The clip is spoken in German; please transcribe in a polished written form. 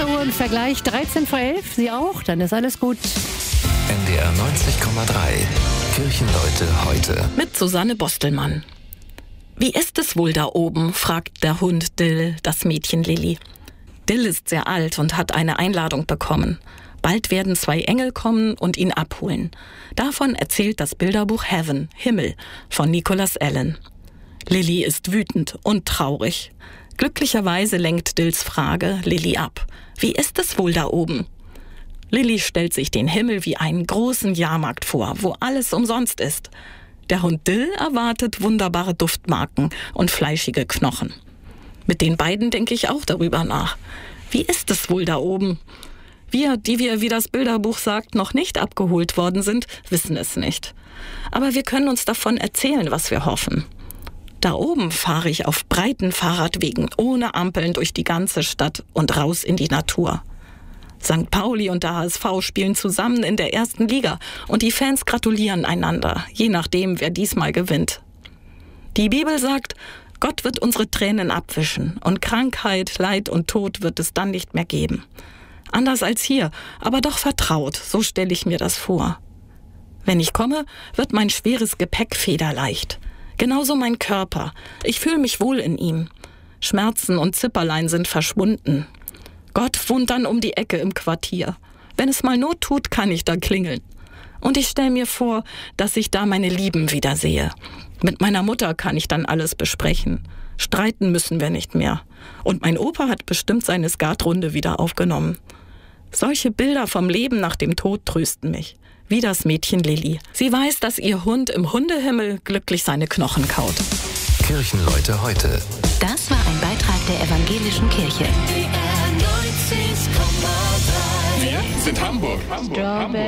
Uhr im Vergleich 13 vor 11. Sie auch? Dann ist alles gut. NDR 90,3. Kirchenleute heute. Mit Susanne Bostelmann. Wie ist es wohl da oben, fragt der Hund Dill das Mädchen Lilly. Dill ist sehr alt und hat eine Einladung bekommen. Bald werden 2 Engel kommen und ihn abholen. Davon erzählt das Bilderbuch Heaven, Himmel, von Nicholas Allen. Lilly ist wütend und traurig. Glücklicherweise lenkt Dills Frage Lilly ab. Wie ist es wohl da oben? Lilly stellt sich den Himmel wie einen großen Jahrmarkt vor, wo alles umsonst ist. Der Hund Dill erwartet wunderbare Duftmarken und fleischige Knochen. Mit den beiden denke ich auch darüber nach. Wie ist es wohl da oben? Wir, die wir, wie das Bilderbuch sagt, noch nicht abgeholt worden sind, wissen es nicht. Aber wir können uns davon erzählen, was wir hoffen. Da oben fahre ich auf breiten Fahrradwegen ohne Ampeln durch die ganze Stadt und raus in die Natur. St. Pauli und der HSV spielen zusammen in der 1. Liga und die Fans gratulieren einander, je nachdem, wer diesmal gewinnt. Die Bibel sagt, Gott wird unsere Tränen abwischen und Krankheit, Leid und Tod wird es dann nicht mehr geben. Anders als hier, aber doch vertraut, so stelle ich mir das vor. Wenn ich komme, wird mein schweres Gepäck federleicht. Genauso mein Körper. Ich fühle mich wohl in ihm. Schmerzen und Zipperlein sind verschwunden. Gott wohnt dann um die Ecke im Quartier. Wenn es mal Not tut, kann ich da klingeln. Und ich stelle mir vor, dass ich da meine Lieben wiedersehe. Mit meiner Mutter kann ich dann alles besprechen. Streiten müssen wir nicht mehr. Und mein Opa hat bestimmt seine Skatrunde wieder aufgenommen. Solche Bilder vom Leben nach dem Tod trösten mich. Wie das Mädchen Lilly. Sie weiß, dass ihr Hund im Hundehimmel glücklich seine Knochen kaut. Kirchenleute heute. Das war ein Beitrag der Evangelischen Kirche. Wir sind Hamburg.